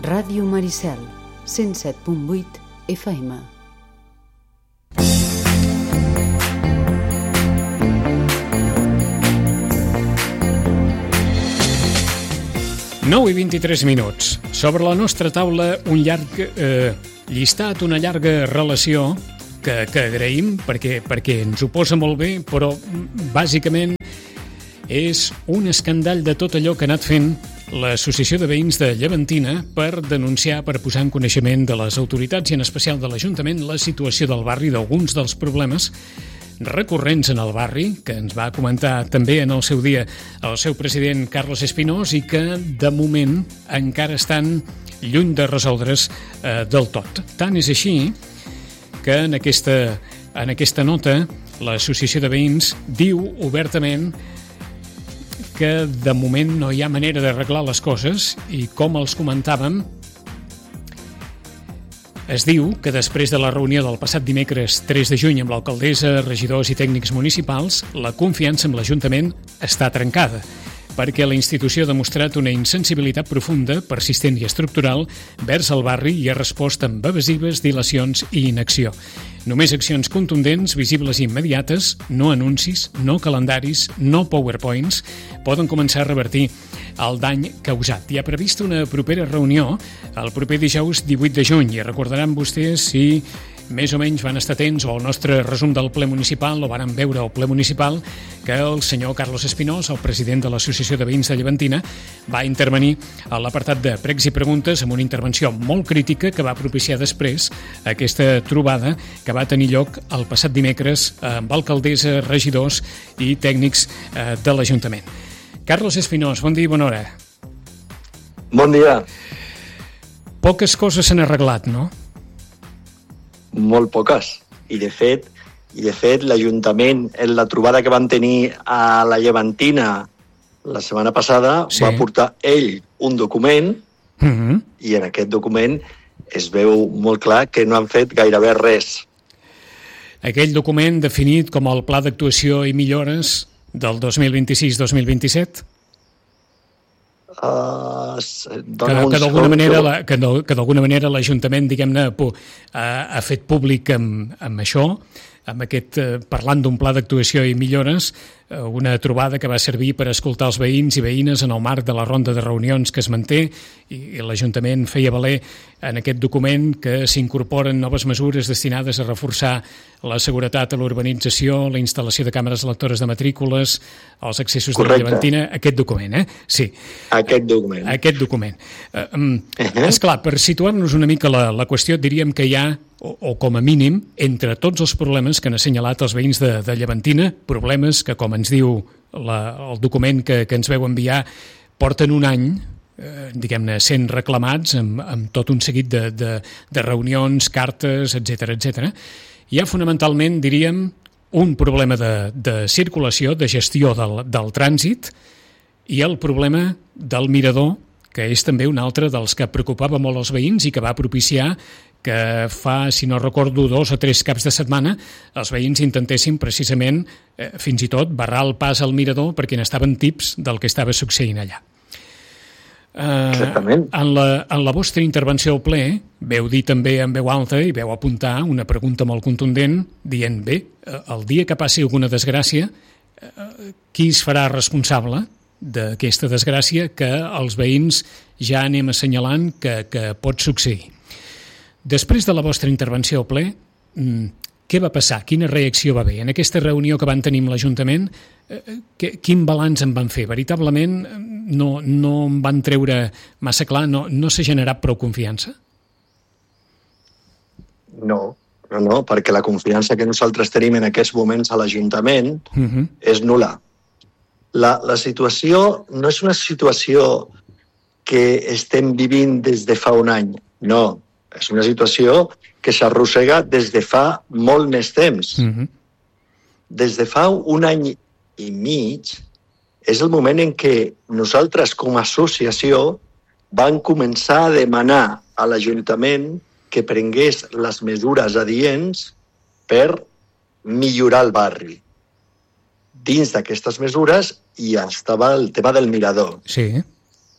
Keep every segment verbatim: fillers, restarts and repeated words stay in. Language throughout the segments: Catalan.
Ràdio Maricel, cent set punt vuit F M. nou i vint-i-tres minuts. Sobre la nostra taula un llarg eh, llistat, una llarga relació que, que agraïm perquè, perquè ens ho posa molt bé, però bàsicament és un escandall de tot allò que ha anat fent l'Associació de Veïns de Llevantina per denunciar, per posar en coneixement de les autoritats i en especial de l'Ajuntament la situació del barri, d'alguns dels problemes recurrents en el barri, que ens va comentar també en el seu dia el seu president Carlos Espinós i que de moment encara estan lluny de resoldre's eh, del tot. Tant és així que en aquesta, en aquesta nota l'Associació de Veïns diu obertament que de moment no hi ha manera d'arreglar les coses i, com els comentàvem, es diu que després de la reunió del passat dimecres tres de juny amb l'alcaldessa, regidors i tècnics municipals, la confiança amb l'Ajuntament està trencada, perquè la institució ha demostrat una insensibilitat profunda, persistent i estructural vers el barri i ha respost amb evasives, dilacions i inacció. Només accions contundents, visibles i immediates, no anuncis, no calendaris, no powerpoints, poden començar a revertir el dany causat. Hi ha prevista una propera reunió el proper dijous divuit de juny i recordaran vostès, si més o menys van estar atents o al nostre resum del ple municipal o varen veure el ple municipal, que el senyor Carlos Espinós, el president de l'Associació de Veïns de Llevantina, va intervenir a l'apartat de pregs i preguntes amb una intervenció molt crítica que va propiciar després aquesta trobada que va tenir lloc el passat dimecres amb alcaldessa, regidors i tècnics de l'Ajuntament. Carlos Espinós, bon dia i bona hora. Bon dia. Poques coses s'han arreglat, no? Molt poques. I de fet, i de fet l'Ajuntament, en la trobada que van tenir a la Llevantina la setmana passada, sí, va portar ell un document, uh-huh, i en aquest document es veu molt clar que no han fet gairebé res. Aquell document definit com el Pla d'Actuació i Millores del dos mil vint-i-sis dos mil vint-i-set? Uh, que, que d'alguna manera la, que, que d'alguna manera l'Ajuntament, diguem-ne, ha, ha fet públic amb, amb això, amb aquest, eh, parlant d'un pla d'actuació i millores, eh, una trobada que va servir per escoltar els veïns i veïnes en el marc de la ronda de reunions que es manté, i, i l'Ajuntament feia valer en aquest document que s'incorporen noves mesures destinades a reforçar la seguretat a l'urbanització, la instal·lació de càmeres lectores de matrícules, els accessos Correcte. De la Llevantina, aquest document, eh? Sí. Aquest document. Aquest document. Uh, um, uh-huh. Esclar, per situar-nos una mica la, la qüestió, diríem que hi ha, o, o com a mínim, entre tots els problemes que han assenyalat els veïns de, de Llevantina, problemes que, com ens diu la, el document que, que ens veu enviar, porten un any, eh, diguem-ne, sent reclamats amb, amb tot un seguit de, de, de reunions, cartes, etcètera, etcètera. Hi ha fonamentalment, diríem, un problema de, de circulació, de gestió del, del trànsit, i el problema del mirador, que és també un altre dels que preocupava molt els veïns i que va propiciar que fa, si no recordo, dos o tres caps de setmana els veïns intentessin precisament, eh, fins i tot, barrar el pas al mirador perquè n'estaven tips del que estava succeint allà. Exactament. Uh, en, la, en la vostra intervenció al ple veu dir també en veu alta i veu apuntar una pregunta molt contundent dient, bé, el dia que passi alguna desgràcia, qui es farà responsable d'aquesta desgràcia que els veïns ja anem assenyalant que, que pot succeir? Després de la vostra intervenció al ple, què va passar? Quina reacció va haver? En aquesta reunió que van tenir amb l'Ajuntament, quin balanç en van fer? Veritablement no, no en van treure massa clar? No, no s'ha generat prou confiança? No, no, no, perquè la confiança que nosaltres tenim en aquests moments a l'Ajuntament uh-huh. és nul·la. La, la situació no és una situació que estem vivint des de fa un any, no. És una situació que s'arrossega des de fa molt més temps. Uh-huh. Des de fa un any i mig és el moment en què nosaltres com a associació vam començar a demanar a l'Ajuntament que prengués les mesures adients per millorar el barri. Dins d'aquestes mesures hi estava el tema del mirador. Sí.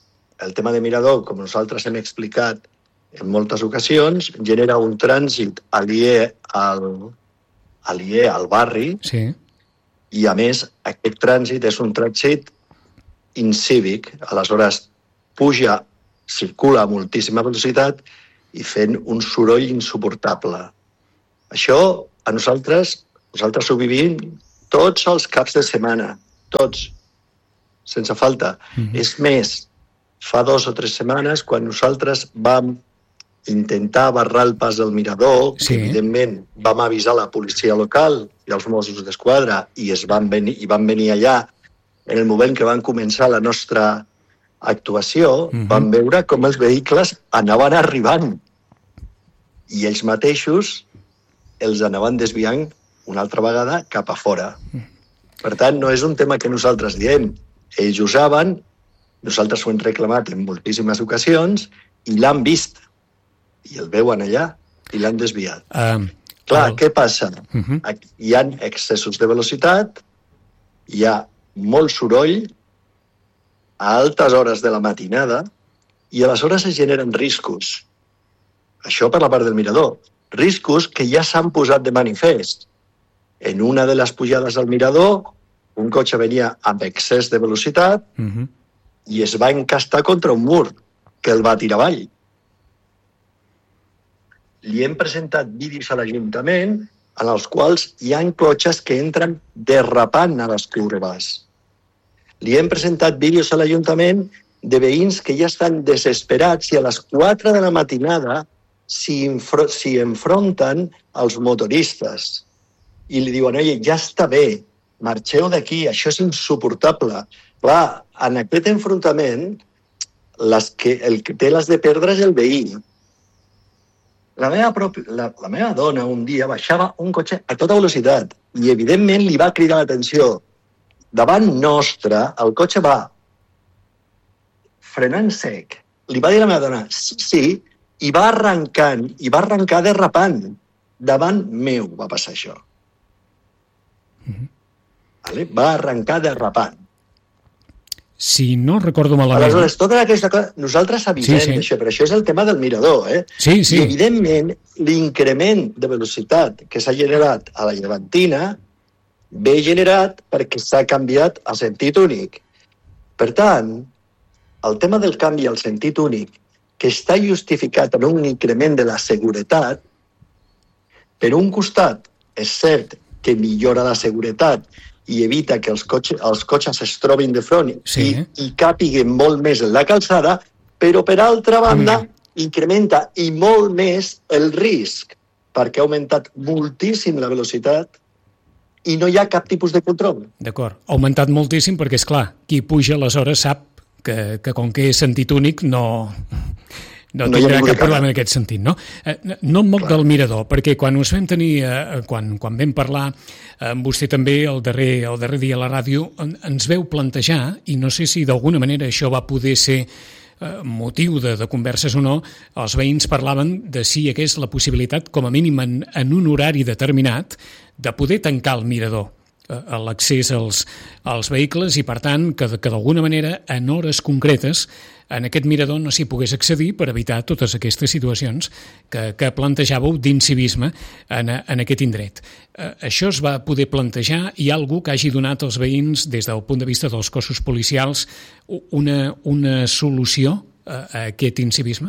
el tema de mirador, com nosaltres hem explicat en moltes ocasions, genera un trànsit aliè al, aliè al barri, sí. I, a més, aquest trànsit és un trànsit incívic. Aleshores, puja, circula a moltíssima velocitat i fent un soroll insuportable. Això, a nosaltres, nosaltres ho vivim tots els caps de setmana, tots, sense falta. Mm-hmm. És més, fa dos o tres setmanes, quan nosaltres vam intentar barrar el pas del mirador, sí. Evidentment vam avisar la policia local i els Mossos d'Esquadra i, es van venir, i van venir allà en el moment que van començar la nostra actuació, uh-huh. Vam veure com els vehicles anaven arribant i ells mateixos els anaven desviant una altra vegada cap a fora. Per tant, no és un tema que nosaltres diem. Ells ho saben, nosaltres ho hem reclamat en moltíssimes ocasions i l'han vist. I el veuen allà i l'han desviat. Uh, Clar, el... què passa? Uh-huh. Hi ha excessos de velocitat, hi ha molt soroll a altes hores de la matinada i aleshores es generen riscos. Això per la part del mirador. Riscos que ja s'han posat de manifest. En una de les pujades al mirador, un cotxe venia amb excés de velocitat uh-huh. i es va encastar contra un mur que el va tirar avall. Li hem presentat vídeos a l'Ajuntament en els quals hi ha cotxes que entren derrapant a les curves. Li hem presentat vídeos a l'Ajuntament de veïns que ja estan desesperats i a les quatre de la matinada s'hi enfro- s'hi enfronten als motoristes. I li diuen, oi, ja està bé, marxeu d'aquí, això és insuportable. Clar, en aquest enfrontament, les que, el que té les de perdre és el veí. La meva, propi, la, la meva dona un dia baixava un cotxe a tota velocitat i evidentment li va cridar l'atenció. Davant nostre, el cotxe va frenant sec. Li va dir a la meva dona, sí, sí, i va arrencant, i va arrencar derrapant. Davant meu va passar això. Mm-hmm. Vale? Va arrencar derrapant. Si no recordo malament... Aleshores, tota aquesta cosa... Nosaltres avisem sí, sí. d'això, però això és el tema del mirador, eh? Sí, sí. I, evidentment, l'increment de velocitat que s'ha generat a la Llevantina ve generat perquè s'ha canviat a sentit únic. Per tant, el tema del canvi al sentit únic, que està justificat en un increment de la seguretat, per un costat, és cert que millora la seguretat i evita que els cotxes, els cotxes es trobin de front sí. i, i càpiguen molt més en la calçada, però per altra banda mm. incrementa i molt més el risc, perquè ha augmentat moltíssim la velocitat i no hi ha cap tipus de control. D'acord, ha augmentat moltíssim perquè, és clar, qui puja aleshores sap que, que com que és sentit únic no... No, no tindrà cap problema en aquest sentit, no? Eh, no em moc Clar. del mirador, perquè quan us vam tenir, eh, quan, quan vam parlar amb vostè també el darrer, el darrer dia a la ràdio, en, ens veu plantejar, i no sé si d'alguna manera això va poder ser eh, motiu de, de converses o no, els veïns parlaven de si hi hagués la possibilitat, com a mínim en, en un horari determinat, de poder tancar el mirador a l'accés als, als vehicles i, per tant, que, que d'alguna manera, en hores concretes, en aquest mirador no s'hi pogués accedir per evitar totes aquestes situacions que, que plantejàveu d'incivisme en, en aquest indret. Eh, això es va poder plantejar? Hi ha algú que hagi donat als veïns, des del punt de vista dels cossos policials, una, una solució a, a aquest incivisme?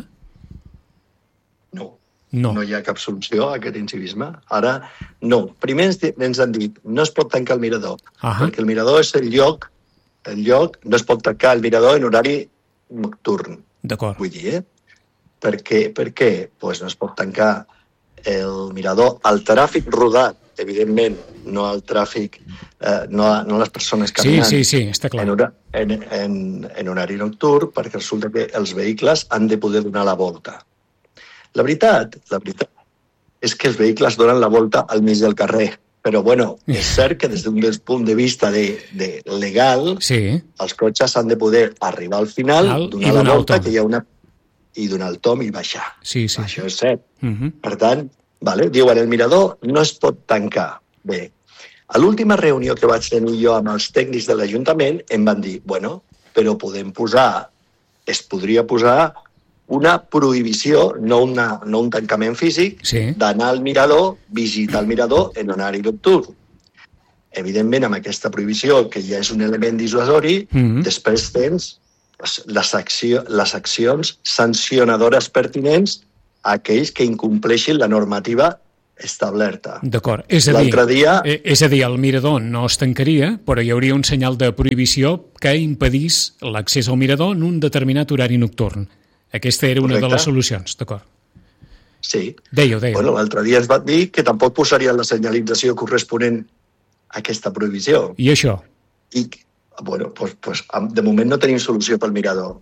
No. No. no hi ha cap solució a aquest incivisme. Ara, no. Primer ens, ens han dit, no es pot tancar el mirador, uh-huh. perquè el mirador és el lloc, el lloc, no es pot tancar el mirador en horari nocturn. D'acord. Vull dir, eh? Per què? Per què? Pues no es pot tancar el mirador al tràfic rodat, evidentment, no al tràfic, eh, no, a, no a les persones caminant. Sí, sí, sí, està clar. En, hora, en, en, en horari nocturn, perquè resulta que els vehicles han de poder donar la volta. La veritat, la veritat és que els vehicles donen la volta al mig del carrer. Però, bueno, és cert que des d'un punt de vista de, de legal, sí. els cotxes han de poder arribar al final, Al, donar la volta, que hi ha una... i donar el tom i baixar. Sí, sí. Això és cert. Uh-huh. Per tant, vale, diuen, el mirador no es pot tancar. Bé, a l'última reunió que vaig tenir jo amb els tècnics de l'Ajuntament em van dir, bueno, però podem posar es podria posar una prohibició, no, una, no un tancament físic, sí. d'anar al mirador, visitar el mirador en horari nocturn. Evidentment, amb aquesta prohibició, que ja és un element dissuasori, mm-hmm. després tens les, acció, les accions sancionadores pertinents a aquells que incompleixin la normativa establerta. D'acord. És, a dir, dia... és a dir, el mirador no es tancaria, però hi hauria un senyal de prohibició que impedís l'accés al mirador en un determinat horari nocturn. Aquesta era una Correcte. De les solucions, d'acord. Sí. Dèieu, dèieu. Bueno, l'altre dia es va dir que tampoc posarien la senyalització corresponent a aquesta prohibició. I això? I, bueno, pues, pues, de moment no tenim solució pel mirador.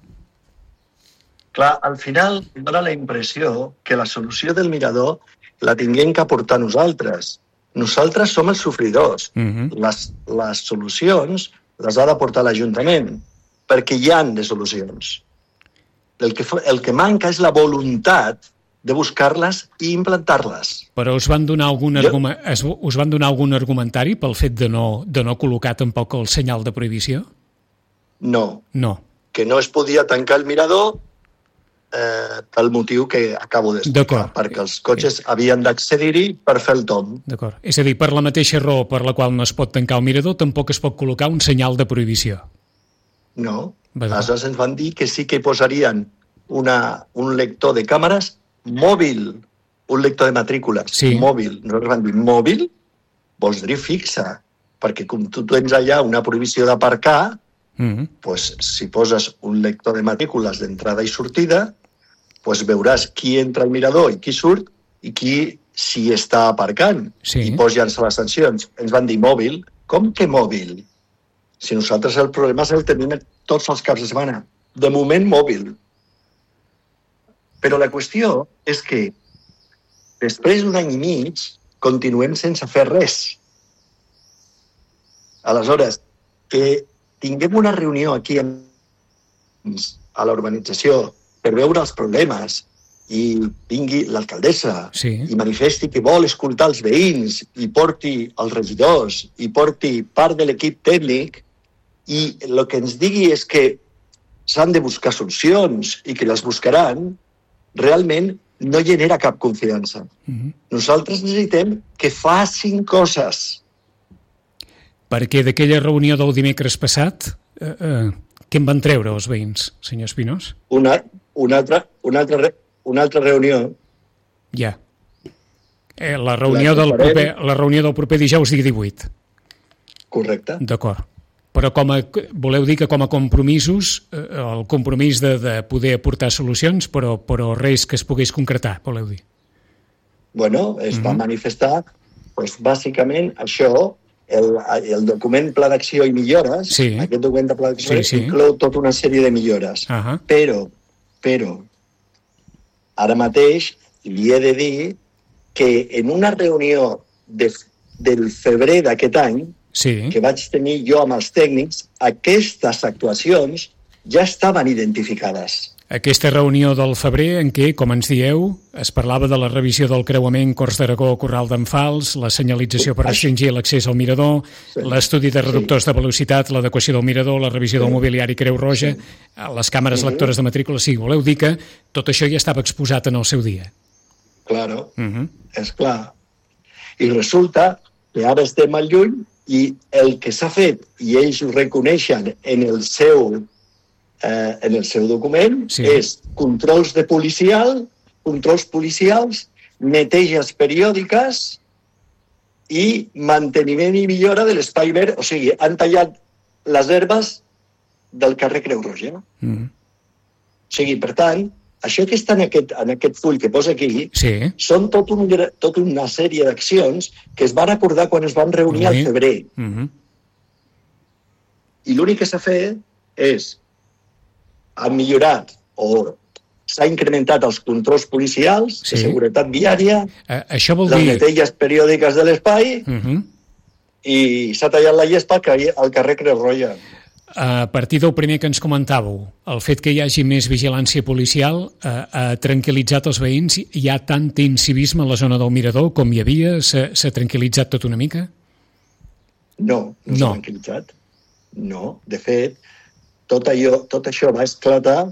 Clar, al final dona la impressió que la solució del mirador la tinguem que aportar nosaltres. Nosaltres som els sofridors. Uh-huh. Les, les solucions les ha d'aportar l'Ajuntament, perquè hi han de solucions. El que, el que manca és la voluntat de buscar-les i implantar-les. Però us van donar algun, jo... argument, us van donar algun argumentari pel fet de no, de no col·locar tampoc el senyal de prohibició? No. No. Que no es podia tancar el mirador eh, pel motiu que acabo d'explicar, perquè els cotxes eh. havien d'accedir-hi per fer el tom. D'acord. És a dir, per la mateixa raó per la qual no es pot tancar el mirador, tampoc es pot col·locar un senyal de prohibició. No. Aleshores ens van dir que sí que hi posarien una, un lector de càmeres mòbil, un lector de matrícules sí. mòbil. Nosaltres van dir mòbil, vols dir fixa, perquè com tu tens allà una prohibició d'aparcar, mm-hmm. pues, si poses un lector de matrícules d'entrada i sortida, pues veuràs qui entra al mirador i qui surt i qui s'hi està aparcant. Sí. I pots llançar les sancions. Ens van dir mòbil. Com que mòbil? Si nosaltres el problema és el tenim tots els caps de setmana. De moment, mòbil. Però la qüestió és que després d'un any i mig continuem sense fer res. Aleshores, que tinguem una reunió aquí a la urbanització per veure els problemes i vingui l'alcaldessa sí. i manifesti que vol escoltar els veïns i porti els regidors i porti part de l'equip tècnic i el que ens digui és que s'han de buscar solucions i que les buscaran, realment no genera cap confiança. Mm-hmm. Nosaltres necessitem que facin coses. Perquè d'aquella reunió del dimecres passat, eh, eh, què en van treure els veïns, senyor Espinós? Una, una, altra, una, altra, una altra reunió. Ja. Eh, la, reunió la, del proper, la reunió del proper dijous, dia divuit. Correcte. D'acord. Però com a, voleu dir que com a compromisos, eh, el compromís de, de poder aportar solucions, però, però res que es pogués concretar, voleu dir? Bueno, es mm-hmm. va manifestar, pues, bàsicament, això, el, el document Pla d'Acció i Millores, sí. aquest document de Pla d'Acció sí, sí. inclou tota una sèrie de millores. Uh-huh. Però, però, ara mateix li he de dir que en una reunió de, del febrer d'aquest any, sí. que vaig tenir jo amb els tècnics, aquestes actuacions ja estaven identificades. Aquesta reunió del febrer en què, com ens dieu, es parlava de la revisió del creuament Corts d'Aragó, Corral d'en Fals, la senyalització per restringir l'accés al mirador, sí. l'estudi de reductors sí. de velocitat, l'adequació del mirador, la revisió sí. del mobiliari Creu Roja, sí. les càmeres uh-huh. lectores de matrícula. Sí, voleu dir que tot això ja estava exposat en el seu dia. Claro, uh-huh. és clar. I resulta que ara estem al lluny i el que s'ha fet, i ells ho reconeixen en el seu, eh, en el seu document, sí. és controls de policial, controls policials, neteges periòdiques i manteniment i millora de l'espai verd. O sigui, han tallat les herbes del carrer Creu Roja. Mm. O sigui, per tant, això que està en aquest, en aquest full que posa aquí sí. són tot, un, tot una sèrie d'accions que es van acordar quan es van reunir al febrer. Mm-hmm. I l'únic que s'ha fet és ha millorat o s'ha incrementat els controls policials sí. de seguretat viària, uh, això vol les dir... neteges periòdiques de l'espai mm-hmm. i s'ha tallat la llespa al carrer Creu Roja. A partir del primer que ens comentàveu, el fet que hi hagi més vigilància policial eh, ha tranquil·litzat els veïns? Hi ha tant incivisme a la zona del mirador com hi havia? S'ha, s'ha tranquil·litzat tot una mica? No, no s'ha no. tranquil·litzat. No, de fet, tot, allò, tot això va esclatar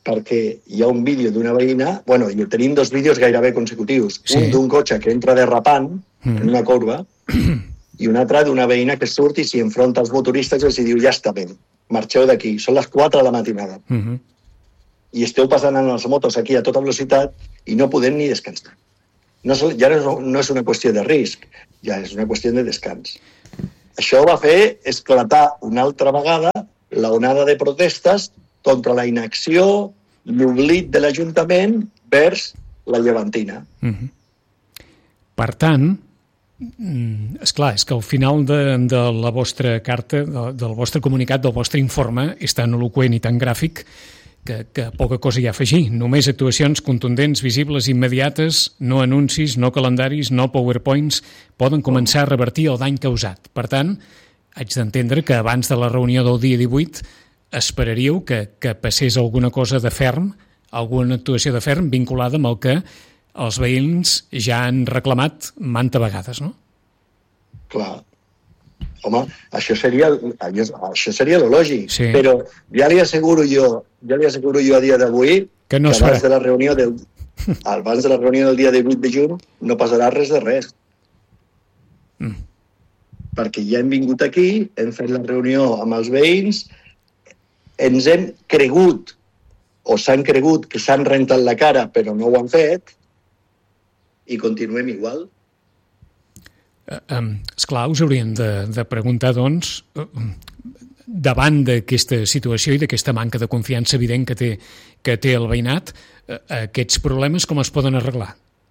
perquè hi ha un vídeo d'una veïna, bueno, i tenim dos vídeos gairebé consecutius, sí. Un d'un cotxe que entra derrapant mm. en una corba i un altre d'una veïna que surt i s'hi enfronta als motoristes i els diu, ja està bé, marxeu d'aquí, són les quatre de la matinada. Mm-hmm. I esteu passant en les motos aquí a tota velocitat i no podem ni descansar. No, ja no és una qüestió de risc, ja és una qüestió de descans. Això va fer esclatar una altra vegada l'onada de protestes contra la inacció, l'oblit de l'Ajuntament vers la llevantina. Mm-hmm. Per tant, esclar, és que al final de, de la vostra carta, de, del vostre comunicat, del vostre informe, és tan eloqüent i tan gràfic que, que poca cosa hi ha a afegir. Només actuacions contundents, visibles, immediates, no anuncis, no calendaris, no powerpoints, poden començar a revertir el dany causat. Per tant, haig d'entendre que abans de la reunió del dia divuit esperaríeu que, que passés alguna cosa de ferm, alguna actuació de ferm vinculada amb el que els veïns ja han reclamat manta vegades, no? Clar. Home, això seria, això seria lo lògic, sí. Però ja li asseguro jo, ja li asseguro jo a dia d'avui que, no que abans de la reunió del abans de la reunió del dia divuit de juny no passarà res de res. Mm. Perquè ja hem vingut aquí, hem fet la reunió amb els veïns, ens hem cregut o s'han cregut que s'han rentat la cara però no ho han fet i continuem igual. Uh, um, esclar, us hauríem de, de preguntar, doncs, uh, davant d'aquesta situació i d'aquesta manca de confiança evident que té, que té el veïnat, uh, aquests problemes com es poden arreglar?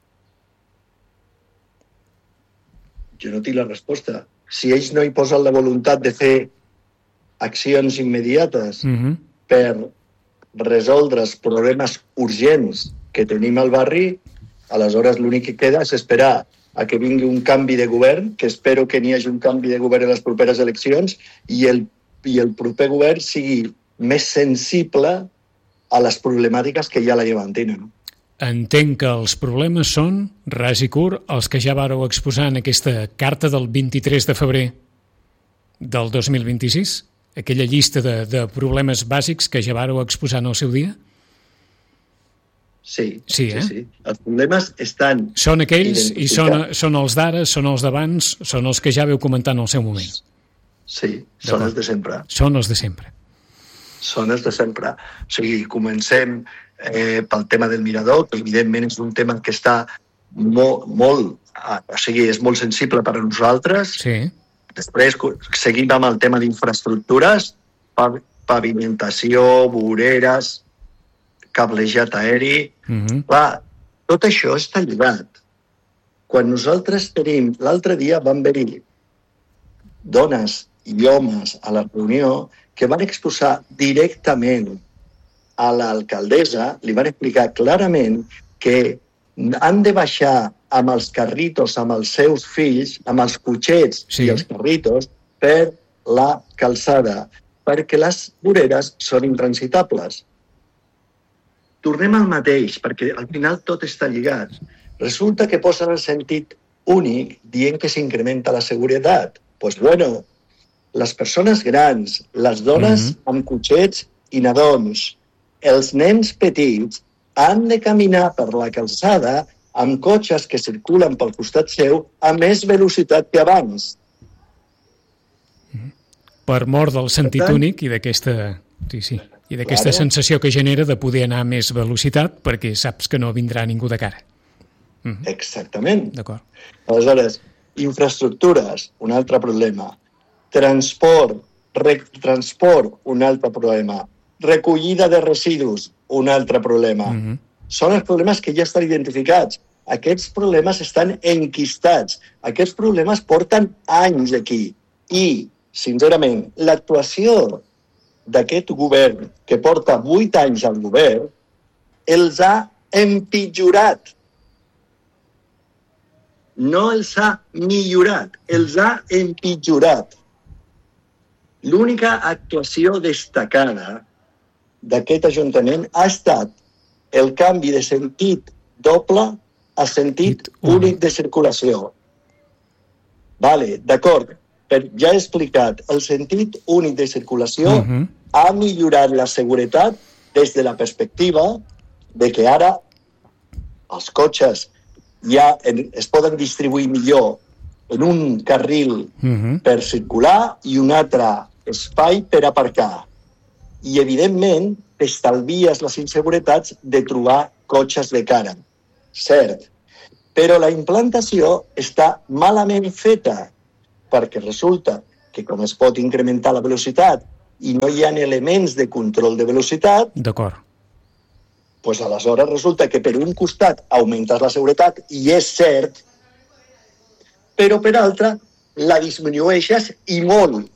Jo no tinc la resposta. Si ells no hi posen la voluntat de fer accions immediates uh-huh. per resoldre els problemes urgents que tenim al barri, aleshores l'únic que queda és esperar a que vingui un canvi de govern, que espero que n'hi hagi un canvi de govern en les properes eleccions, i el, i el proper govern sigui més sensible a les problemàtiques que hi ha a la llevantina. No? Entenc que els problemes són, ras i curt, els que ja vàreu exposar en aquesta carta del vint-i-tres de febrer del dos mil vint-i-sis? Aquella llista de, de problemes bàsics que ja vàreu exposar en el seu dia? Sí, sí, eh? sí, sí. Els problemes estan... Són aquells i són, són els d'ara, són els d'abans, són els que ja veu comentar en el seu moment. Sí, són els de sempre. Són els de sempre. Són els de sempre. O sigui, comencem eh, pel tema del mirador, que evidentment és un tema que està molt, molt, o sigui, és molt sensible per a nosaltres. Sí. Després seguim amb el tema d'infraestructures, pavimentació, voreres, cablejat aeri... Uh-huh. Clar, tot això està lligat. Quan nosaltres tenim... L'altre dia van venir dones i homes a la reunió que van exposar directament a l'alcaldessa, li van explicar clarament que han de baixar amb els carritos, amb els seus fills, amb els cotxets sí. I els carritos, per la calçada, perquè les voreres són intransitables. Tornem al mateix, perquè al final tot està lligat. Resulta que posen el sentit únic dient que s'incrementa la seguretat. Doncs, pues bueno, les persones grans, les dones mm-hmm. amb cotxets i nadons, els nens petits han de caminar per la calçada amb cotxes que circulen pel costat seu a més velocitat que abans. Per mort del sentit tant, únic i d'aquesta... Sí, sí. I d'aquesta claro. Sensació que genera de poder anar a més velocitat perquè saps que no vindrà ningú de cara. Mm-hmm. Exactament. D'acord. Aleshores, infraestructures, un altre problema. Transport, rec- transport, un altre problema. Recollida de residus, un altre problema. Mm-hmm. Són els problemes que ja estan identificats. Aquests problemes estan enquistats. Aquests problemes porten anys aquí. I, sincerament, l'actuació d'aquest govern, que porta vuit anys al govern, els ha empitjorat. No els ha millorat, els ha empitjorat. L'única actuació destacada d'aquest Ajuntament ha estat el canvi de sentit doble a sentit únic de circulació. Vale, d'acord. Per, ja he explicat, el sentit únic de circulació uh-huh. ha millorat la seguretat des de la perspectiva de que ara els cotxes ja es poden distribuir millor en un carril uh-huh. per circular i un altre espai per aparcar. I, evidentment, t'estalvies les inseguretats de trobar cotxes de cara. Cert. Però la implantació està malament feta, perquè resulta que com es pot incrementar la velocitat i no hi ha elements de control de velocitat, d'acord. Doncs aleshores resulta que per un costat augmentes la seguretat, i és cert, però per altra la disminueixes i molt.